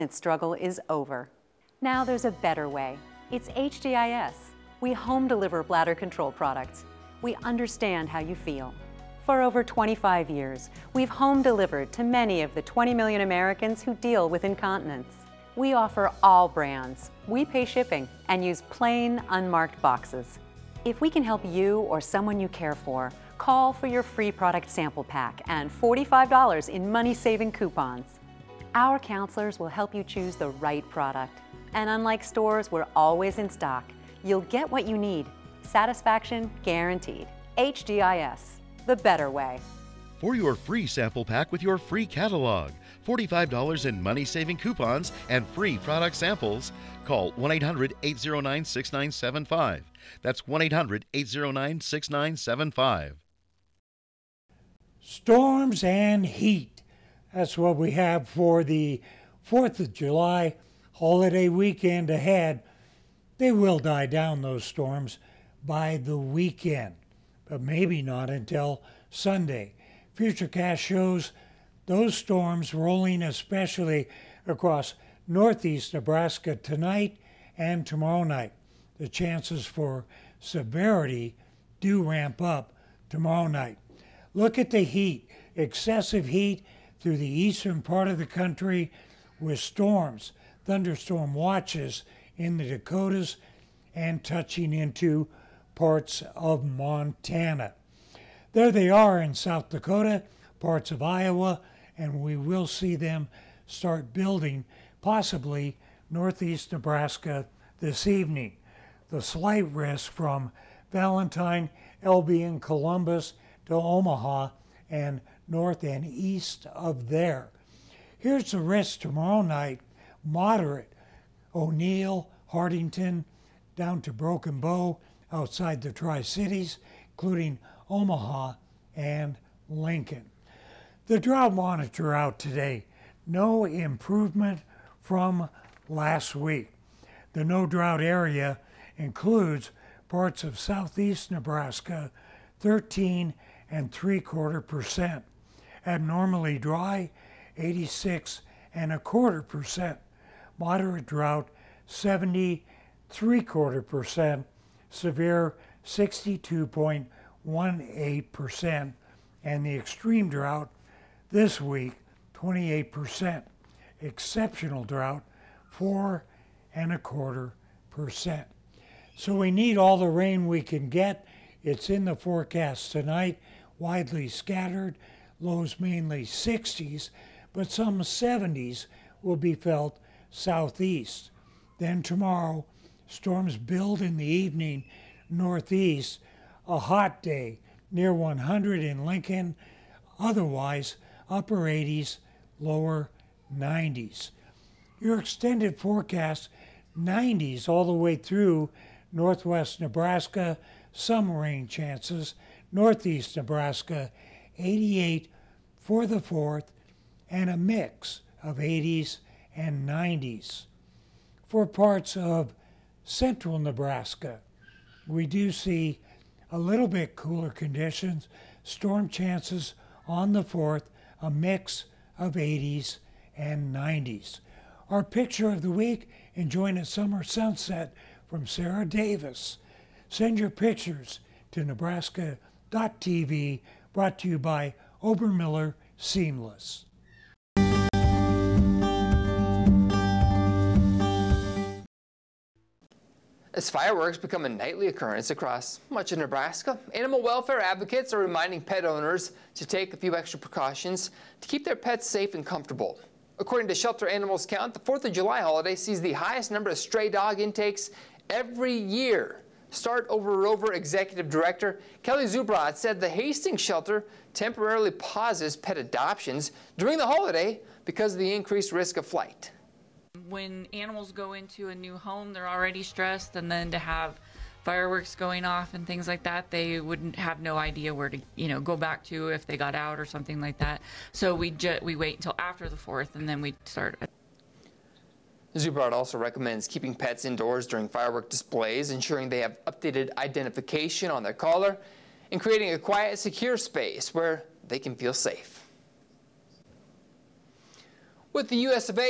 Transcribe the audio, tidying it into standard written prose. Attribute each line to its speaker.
Speaker 1: struggle is over. Now there's a better way. It's HDIS. We home deliver bladder control products. We understand how you feel. For over 25 years, we've home delivered to many of the 20 million Americans who deal with incontinence. We offer all brands. We pay shipping and use plain, unmarked boxes. If we can help you or someone you care for, call for your free product sample pack and $45 in money-saving coupons. Our counselors will help you choose the right product. And unlike stores, we're always in stock. You'll get what you need. Satisfaction guaranteed. HDIS, the better way.
Speaker 2: For your free sample pack with your free catalog, $45 in money-saving coupons, and free product samples, call 1-800-809-6975. That's 1-800-809-6975.
Speaker 3: Storms and heat. That's what we have for the 4th of July holiday weekend ahead. They will die down, those storms, by the weekend, but maybe not until Sunday. Futurecast shows those storms rolling especially across northeast Nebraska tonight and tomorrow night. The chances for severity do ramp up tomorrow night. Look at the heat. Excessive heat through the eastern part of the country with storms, thunderstorm watches in the Dakotas and touching into parts of Montana. There they are in South Dakota, parts of Iowa, and we will see them start building, possibly northeast Nebraska this evening. The slight risk from Valentine, Albion, Columbus to Omaha and north and east of there. Here's the risk tomorrow night, moderate. O'Neill, Hardington, down to Broken Bow, outside the Tri-Cities, including Omaha and Lincoln. The drought monitor out today. No improvement from last week. The no drought area includes parts of southeast Nebraska, 13 3/4%. Abnormally dry, 86.25%. Moderate drought, 70.75%. Severe, 62.18%. And the extreme drought this week, 28%. Exceptional drought, 4.25%. So we need all the rain we can get. It's in the forecast tonight, widely scattered, lows mainly 60s, but some 70s will be felt southeast. Then tomorrow, storms build in the evening northeast, a hot day near 100 in Lincoln, otherwise upper 80s, lower 90s. Your extended forecast, 90s all the way through northwest Nebraska, some rain chances, northeast Nebraska, 88 for the 4th, and a mix of 80s and 90s. For parts of central Nebraska, we do see a little bit cooler conditions, storm chances on the 4th, a mix of 80s and 90s. Our picture of the week, enjoying a summer sunset from Sarah Davis. Send your pictures to nebraska.tv, brought to you by Obermiller Seamless.
Speaker 4: As fireworks become a nightly occurrence across much of Nebraska, animal welfare advocates are reminding pet owners to take a few extra precautions to keep their pets safe and comfortable. According to Shelter Animals Count, the 4th of July holiday sees the highest number of stray dog intakes every year. Start Over Executive Director Kelly Zubrod said the Hastings shelter temporarily pauses pet adoptions during the holiday because of the increased risk of flight.
Speaker 5: When animals go into a new home, they're already stressed, and then to have fireworks going off and things like that, they wouldn't have no idea where to, go back to if they got out or something like that. So we wait until after the 4th, and then we start.
Speaker 4: Zubrod also recommends keeping pets indoors during firework displays, ensuring they have updated identification on their collar, and creating a quiet, secure space where they can feel safe. With the US of A